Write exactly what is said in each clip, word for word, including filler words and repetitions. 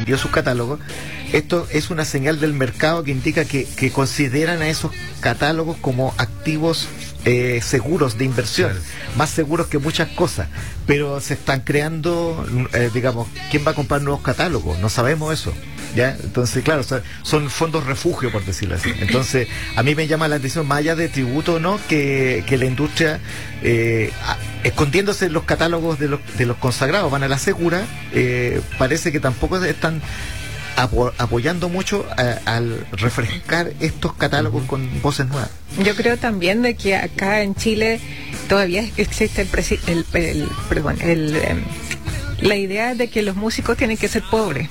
vendió sus catálogos, esto es una señal del mercado que indica que, que consideran a esos catálogos como activos eh, seguros de inversión, claro, más seguros que muchas cosas, pero se están creando, eh, digamos, ¿quién va a comprar nuevos catálogos? No sabemos eso. ¿Ya? Entonces, claro, son, son fondos refugio, por decirlo así. Entonces, a mí me llama la atención, más allá de tributo o no, que, que la industria, eh, a, escondiéndose en los catálogos de los, de los consagrados, van a la segura, eh, parece que tampoco están apo apoyando mucho a, al refrescar estos catálogos uh-huh. con voces nuevas. Yo creo también de que acá en Chile todavía existe el, presi el, el perdón, el, eh, la idea de que los músicos tienen que ser pobres.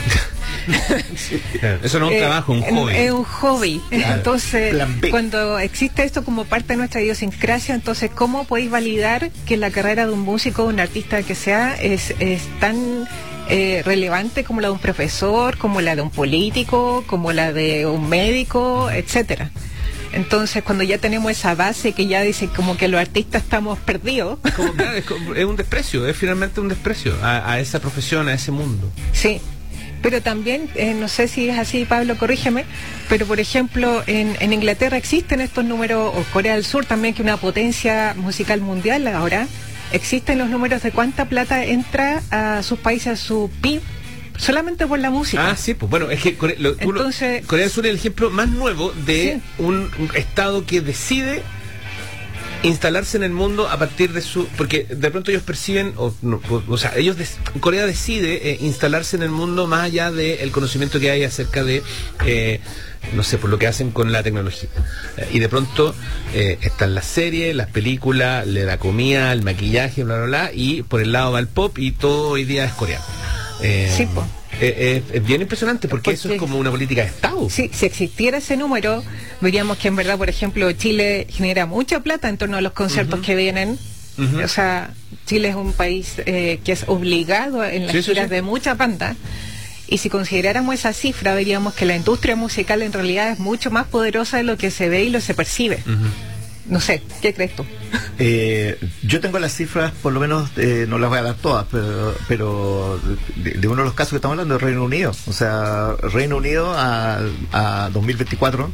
Sí. Eso no es un eh, trabajo, un hobby. Es un hobby. Claro. Entonces, cuando existe esto como parte de nuestra idiosincrasia, entonces, ¿cómo podéis validar que la carrera de un músico, un artista que sea, es, es tan eh, relevante como la de un profesor, como la de un político, como la de un médico, etcétera? Entonces, cuando ya tenemos esa base que ya dice como que los artistas estamos perdidos. Como, claro, es, es un desprecio, es finalmente un desprecio a, a esa profesión, a ese mundo. Sí. Pero también, eh, no sé si es así, Pablo, corrígeme, pero por ejemplo, en, en Inglaterra existen estos números, o Corea del Sur también, que es una potencia musical mundial ahora, existen los números de cuánta plata entra a sus países, a su P I B, solamente por la música. Ah, sí, pues bueno, es que Corea, lo, Entonces, Corea del Sur es el ejemplo más nuevo de sí. un, un estado que decide instalarse en el mundo a partir de su, porque de pronto ellos perciben o, no, o, o sea ellos des, Corea decide eh, instalarse en el mundo más allá del conocimiento que hay acerca de eh, no sé, por lo que hacen con la tecnología, eh, y de pronto eh, están las series, las películas, la comida, el maquillaje, bla bla bla, y por el lado va el pop y todo hoy día es coreano. eh, sí, pues. Eh, eh, es bien impresionante porque, porque eso es como una política de Estado. Sí, si existiera ese número, veríamos que en verdad, por ejemplo, Chile genera mucha plata en torno a los conciertos uh-huh. que vienen. Uh-huh. O sea, Chile es un país eh, que es obligado en las sí, giras sí, sí. de muchas bandas. Y si consideráramos esa cifra, veríamos que la industria musical en realidad es mucho más poderosa de lo que se ve y lo se percibe. Uh-huh. No sé, ¿qué crees tú? Eh, yo tengo las cifras, por lo menos, eh, no las voy a dar todas, pero, pero de, de uno de los casos que estamos hablando es Reino Unido. O sea, Reino Unido a, a dos mil veinticuatro,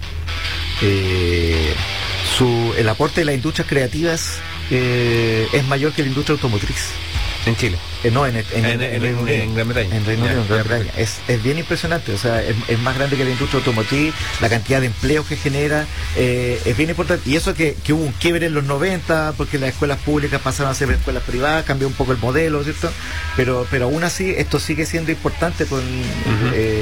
eh, su, el aporte de las industrias creativas eh, es mayor que la industria automotriz. En Chile. Eh, no, en, en, en, en, en, en, en Gran Bretaña. En Reino Unido, en Gran Bretaña. Es, es bien impresionante, o sea, es, es más grande que la industria automotriz, la cantidad de empleos que genera, eh, es bien importante. Y eso que, que hubo un quiebre en los noventa, porque las escuelas públicas pasaron a ser escuelas privadas, cambió un poco el modelo, ¿cierto? Pero, pero aún así, esto sigue siendo importante con... Uh-huh. eh,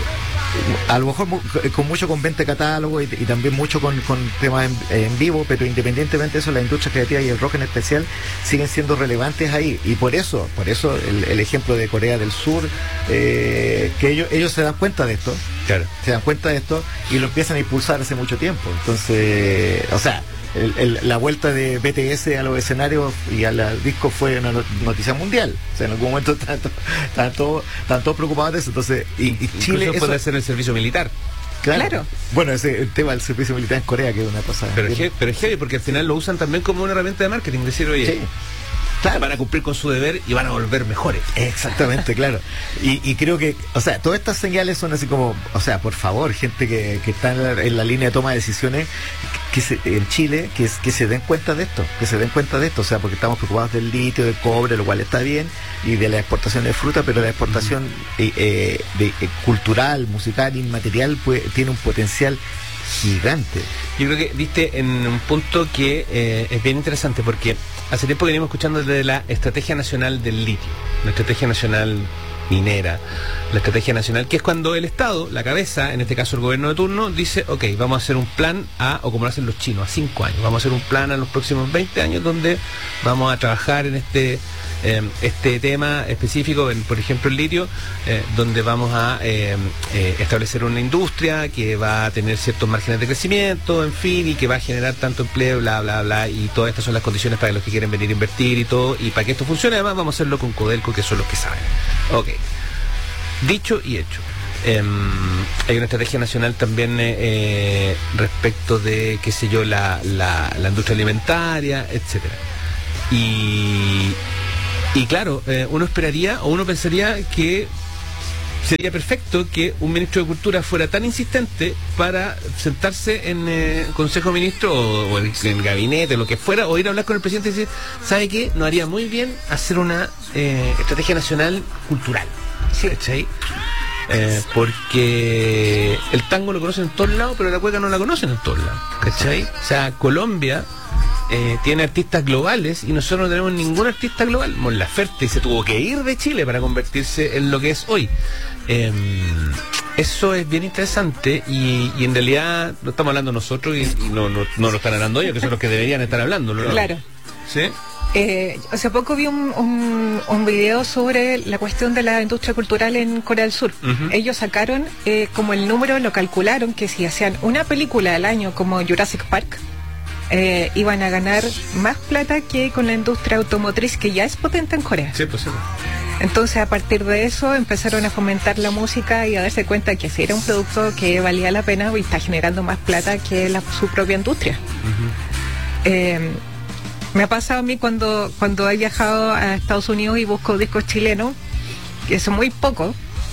a lo mejor con mucho con venta de catálogo y, y también mucho con, con temas en, en vivo, pero independientemente de eso, la industria creativa y el rock en especial siguen siendo relevantes ahí, y por eso por eso el, el ejemplo de Corea del Sur, eh, que ellos ellos se dan cuenta de esto, claro. se dan cuenta de esto y lo empiezan a impulsar hace mucho tiempo. Entonces, o sea, El, el, la vuelta de B T S a los escenarios y a los discos fue una noticia mundial. O sea, en algún momento estaban todos todo preocupados de eso. Entonces, y, y Chile eso puede ser el servicio militar. Claro. claro. Bueno, ese el tema del servicio militar en Corea, que es una cosa. Pero es, pero es heavy, porque al final lo usan también como una herramienta de marketing. Decir, oye, sí. Claro. Van a cumplir con su deber y van a volver mejores. Exactamente, claro. Y, y creo que, o sea, todas estas señales son así como, o sea, por favor, gente que, que está en la, en la línea de toma de decisiones que se, en Chile, que, que se den cuenta de esto, que se den cuenta de esto, o sea, porque estamos preocupados del litio, del cobre, lo cual está bien, y de la exportación de fruta, pero la exportación eh, eh, de, eh, cultural, musical, inmaterial, pues, tiene un potencial gigante. Yo creo que diste en un punto que eh, es bien interesante, porque hace tiempo que venimos escuchando desde la Estrategia Nacional del Litio, la Estrategia Nacional Minera, la Estrategia Nacional, que es cuando el Estado, la cabeza, en este caso el gobierno de turno, dice, ok, vamos a hacer un plan a, o como lo hacen los chinos, a cinco años, vamos a hacer un plan a los próximos veinte años donde vamos a trabajar en este eh, este tema específico, en, por ejemplo el litio, eh, donde vamos a eh, eh, establecer una industria que va a tener ciertos márgenes de crecimiento, en fin, y que va a generar tanto empleo, bla, bla, bla, y todas estas son las condiciones para los que quieren venir a invertir y todo, y para que esto funcione, además vamos a hacerlo con Codelco, que son los que saben. Ok, dicho y hecho. Eh, hay una estrategia nacional también eh, respecto de, qué sé yo, la, la, la industria alimentaria, etcétera. Y, y claro, eh, uno esperaría o uno pensaría que sería perfecto que un ministro de Cultura fuera tan insistente para sentarse en eh, Consejo de Ministros o, o en, en el gabinete, lo que fuera, o ir a hablar con el presidente y decir, ¿sabe qué? Nos haría muy bien hacer una eh, estrategia nacional cultural. Sí. ¿Cachai? Eh, porque el tango lo conocen en todos lados, pero la cueca no la conocen en todos lados. ¿Cachai? O sea, Colombia eh, tiene artistas globales y nosotros no tenemos ningún artista global. Mon Laferte se tuvo que ir de Chile para convertirse en lo que es hoy. Eh, eso es bien interesante y, y en realidad lo estamos hablando nosotros y, y no, no, no lo están hablando ellos, que son los que deberían estar hablando, ¿no? Claro. ¿Sí? Eh, hace poco vi un, un, un video sobre la cuestión de la industria cultural en Corea del Sur. Uh-huh. Ellos sacaron eh, como el número, lo calcularon que si hacían una película al año como Jurassic Park, eh, iban a ganar más plata que con la industria automotriz, que ya es potente en Corea. Sí, pues sí. Entonces, a partir de eso, empezaron a fomentar la música y a darse cuenta que si era un producto que valía la pena y está generando más plata que la, su propia industria. Uh-huh. eh, Me ha pasado a mí cuando, cuando he viajado a Estados Unidos y busco discos chilenos, que son muy pocos,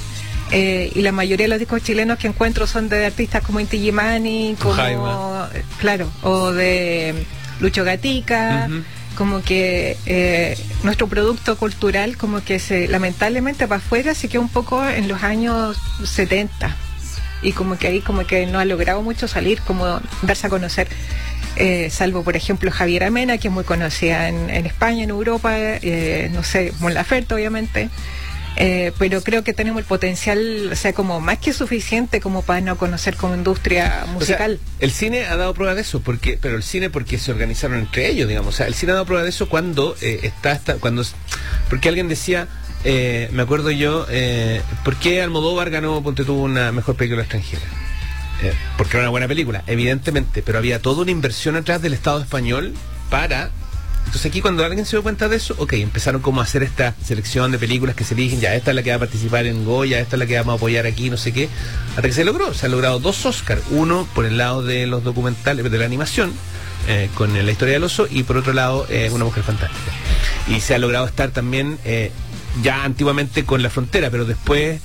eh, y la mayoría de los discos chilenos que encuentro son de artistas como Inti Illimani, como, Jaima. Claro, o de Lucho Gatica, uh-huh. Como que eh, nuestro producto cultural como que se, lamentablemente para afuera se quedó un poco en los años setenta, y como que ahí como que no ha logrado mucho salir, como darse a conocer. Eh, salvo por ejemplo Javiera Mena, que es muy conocida en, en España, en Europa, eh, no sé, Mon Laferte obviamente, eh, pero creo que tenemos el potencial, o sea, como más que suficiente como para no conocer como industria musical. O sea, el cine ha dado prueba de eso, porque pero el cine porque se organizaron entre ellos, digamos, o sea, el cine ha dado prueba de eso cuando eh, está, está cuando porque alguien decía, eh, me acuerdo yo, eh, ¿por qué Almodóvar ganó, ponte tú, una mejor película extranjera? Eh, porque era una buena película, evidentemente, pero había toda una inversión atrás del Estado español para... Entonces aquí cuando alguien se dio cuenta de eso, ok, empezaron como a hacer esta selección de películas que se eligen, ya esta es la que va a participar en Goya, esta es la que vamos a apoyar aquí, no sé qué, hasta que se logró, se han logrado dos Oscars, uno por el lado de los documentales, de la animación, eh, con La historia del oso, y por otro lado, eh, Una mujer fantástica. Y se ha logrado estar también, eh, ya antiguamente con La frontera, pero después...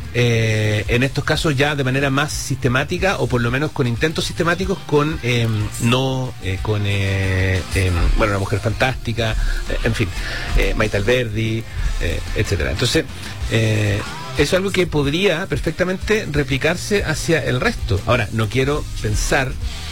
Eh, en estos casos ya de manera más sistemática, o por lo menos con intentos sistemáticos con eh, no eh, con eh, eh, bueno, Una mujer fantástica, eh, en fin, eh, Maite Alberdi, eh, etcétera. Entonces eh, eso es algo que podría perfectamente replicarse hacia el resto. Ahora, no quiero pensar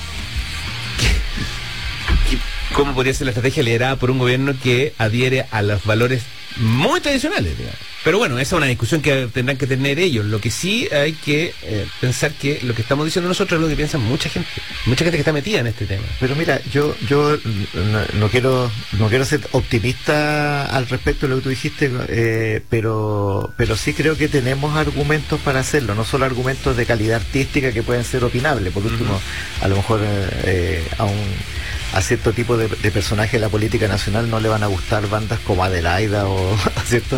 que, que cómo podría ser la estrategia liderada por un gobierno que adhiere a los valores muy tradicionales, digamos. Pero bueno, esa es una discusión que tendrán que tener ellos. Lo que sí hay que eh, pensar que lo que estamos diciendo nosotros es lo que piensa mucha gente, mucha gente que está metida en este tema. Pero mira, yo yo no, no quiero no quiero ser optimista al respecto de lo que tú dijiste, eh, pero pero sí creo que tenemos argumentos para hacerlo, no solo argumentos de calidad artística que pueden ser opinables. Por último, uh-huh. a lo mejor eh, a un a cierto tipo de, de personajes de la política nacional no le van a gustar bandas como Adelaida o cierto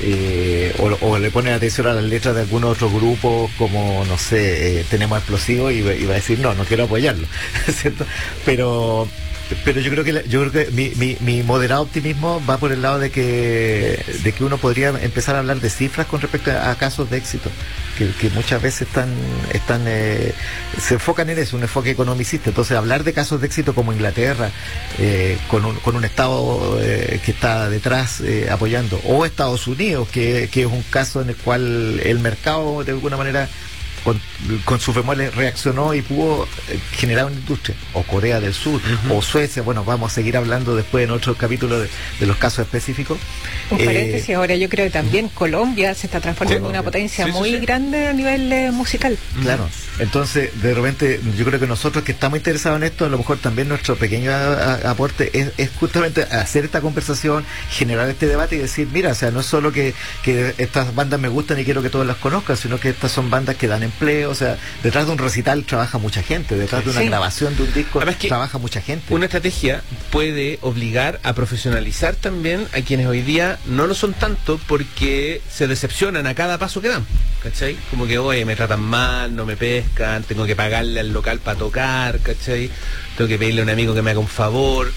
eh, o, o le ponen atención a las letras de algunos otros grupos como no sé, eh, Tenemos Explosivos y, y va a decir no, no quiero apoyarlo, cierto, pero pero yo creo que la, yo creo que mi, mi, mi moderado optimismo va por el lado de que de que uno podría empezar a hablar de cifras con respecto a, a casos de éxito que, que muchas veces están están eh, se enfocan en eso, un enfoque economicista. Entonces hablar de casos de éxito como Inglaterra, eh, con un con un estado eh, que está detrás eh, apoyando, o Estados Unidos, que, que es un caso en el cual el mercado de alguna manera Con, con sus bemoles reaccionó y pudo eh, generar una industria, o Corea del Sur, uh-huh. o Suecia. Bueno, vamos a seguir hablando después en otros capítulos de, de los casos específicos. Un eh, paréntesis, ahora yo creo que también uh-huh. Colombia se está transformando en una potencia sí, muy sí, sí. grande a nivel eh, musical. Claro, entonces de repente yo creo que nosotros que estamos interesados en esto, a lo mejor también nuestro pequeño a, a, aporte es, es justamente hacer esta conversación, generar este debate y decir, mira, o sea, no es solo que, que estas bandas me gustan y quiero que todos las conozcan, sino que estas son bandas que dan empleo, o sea, detrás de un recital trabaja mucha gente, detrás de una sí. grabación de un disco trabaja mucha gente. Una estrategia puede obligar a profesionalizar también a quienes hoy día no lo son tanto porque se decepcionan a cada paso que dan, ¿cachai? Como que, oye, me tratan mal, no me pescan, tengo que pagarle al local para tocar, ¿cachai? Tengo que pedirle a un amigo que me haga un favor. O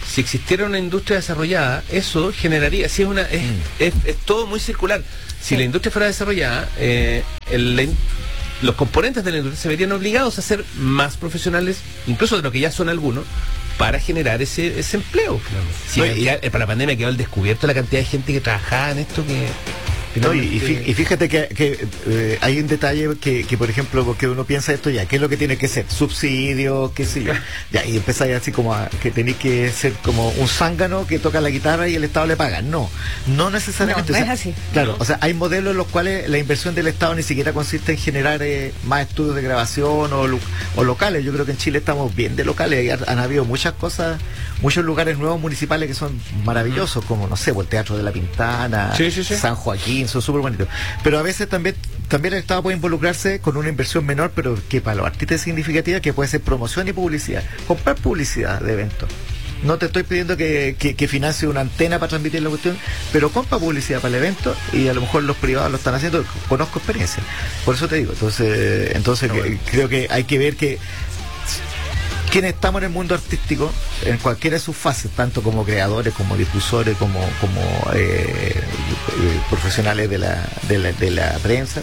si existiera una industria desarrollada, eso generaría, si es una es, mm. es, es todo muy circular. Si sí. la industria fuera desarrollada, eh, el, la, los componentes de la industria se verían obligados a ser más profesionales, incluso de lo que ya son algunos, para generar ese, ese empleo. Claro. Si no, y, ya, para la pandemia quedó al descubierto la cantidad de gente que trabajaba en esto que... No, y, y fíjate que, que eh, hay un detalle que, que, por ejemplo, porque uno piensa esto ya, ¿qué es lo que tiene que ser? Subsidio, qué sé yo. Ya, y empezáis así como a, que tenéis que ser como un zángano que toca la guitarra y el Estado le paga. No, no necesariamente. No, no o sea, es así. Claro, o sea, hay modelos en los cuales la inversión del Estado ni siquiera consiste en generar eh, más estudios de grabación o, o locales. Yo creo que en Chile estamos bien de locales. Han, han habido muchas cosas, muchos lugares nuevos municipales que son maravillosos, como, no sé, el Teatro de la Pintana, sí, sí, sí. San Joaquín, son súper bonitos. Pero a veces también también el Estado puede involucrarse con una inversión menor, pero que para los artistas es significativa, que puede ser promoción y publicidad. Comprar publicidad de eventos. No te estoy pidiendo que, que, que financie una antena para transmitir la cuestión, pero compra publicidad para el evento y a lo mejor los privados lo están haciendo. Conozco experiencia. Por eso te digo. Entonces, entonces que, bueno. creo que hay que ver que quienes estamos en el mundo artístico, en cualquiera de sus fases, tanto como creadores, como difusores, como, como eh, eh, profesionales de la, de la, de la prensa,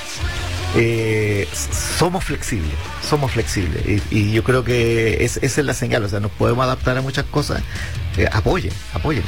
eh, somos flexibles, somos flexibles. Y, y yo creo que es, esa es la señal, o sea, nos podemos adaptar a muchas cosas. Eh, apoyen, apoyen.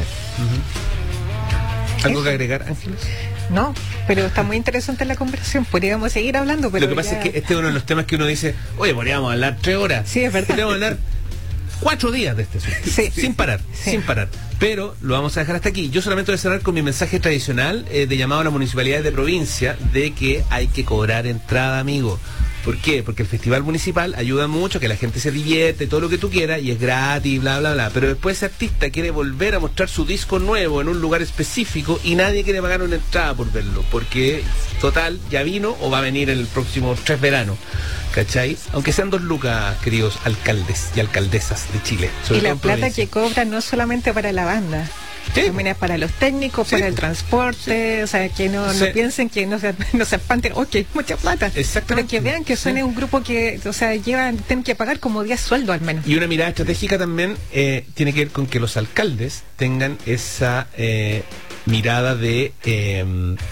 Uh-huh. ¿Algo que agregar, Ángeles? No, pero está muy interesante la conversación. Podríamos seguir hablando, pero lo que pasa ya... es que este es uno de los temas que uno dice, oye, podríamos hablar tres horas. Sí, es verdad. Podríamos hablar cuatro días de este asunto. Sí. Sin parar, sí. sin parar. Pero lo vamos a dejar hasta aquí. Yo solamente voy a cerrar con mi mensaje tradicional eh, de llamado a las municipalidades de provincia de que hay que cobrar entrada, amigo. ¿Por qué? Porque el festival municipal ayuda mucho, que la gente se divierte, todo lo que tú quieras, y es gratis, bla, bla, bla. Pero después ese artista quiere volver a mostrar su disco nuevo en un lugar específico y nadie quiere pagar una entrada por verlo, porque total, ya vino o va a venir el próximo tres verano. ¿Cachai? Aunque sean dos lucas, queridos alcaldes y alcaldesas de Chile. Y la plata que cobran no solamente para la banda. Sí. También es para los técnicos, sí. para el transporte, sí. o sea, que no, sí. no piensen, que no se, no se espanten, ok, mucha plata. Pero que vean que son sí. un grupo que, o sea, llevan, tienen que pagar como diez sueldos al menos. Y una mirada estratégica también eh, tiene que ver con que los alcaldes tengan esa eh, mirada de, eh,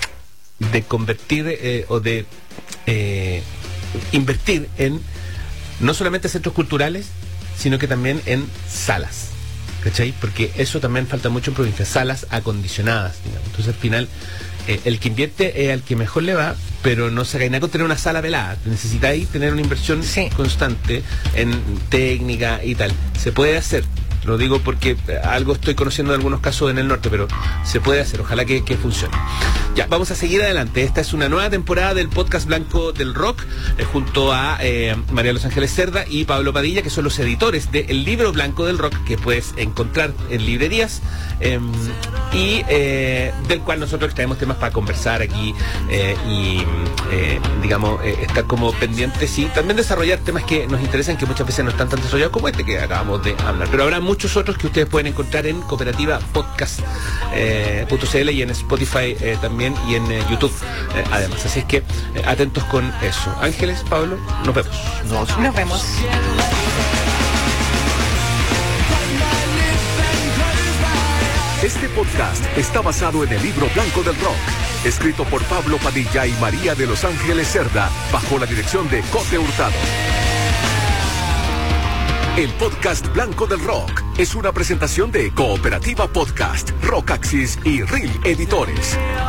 de convertir eh, o de eh, invertir en no solamente centros culturales, sino que también en salas. ¿Cachai? Porque eso también falta mucho en provincia, salas acondicionadas, digamos. Entonces al final eh, el que invierte es al que mejor le va, pero no saca nada con tener una sala velada. Necesitáis tener una inversión sí. constante en técnica y tal. Se puede hacer. Lo digo porque algo estoy conociendo de algunos casos en el norte, pero se puede hacer, ojalá que, que funcione. Ya, vamos a seguir adelante. Esta es una nueva temporada del podcast Blanco del Rock, eh, junto a eh, María Los Ángeles Cerda y Pablo Padilla, que son los editores del libro Blanco del Rock, que puedes encontrar en librerías, eh, y eh, del cual nosotros extraemos temas para conversar aquí eh, y, eh, digamos, eh, estar como pendientes y también desarrollar temas que nos interesan, que muchas veces no están tan desarrollados como este que acabamos de hablar. Pero habrá muchos otros que ustedes pueden encontrar en cooperativa podcast punto c l y en Spotify eh, también y en eh, YouTube eh, además. Así es que eh, atentos con eso. Ángeles, Pablo, nos vemos. Nos, nos vemos. Este podcast está basado en el libro Blanco del Rock, escrito por Pablo Padilla y María de Los Ángeles Cerda, bajo la dirección de Cote Hurtado. El podcast Blanco del Rock es una presentación de Cooperativa Podcast, Rockaxis y Real Editores.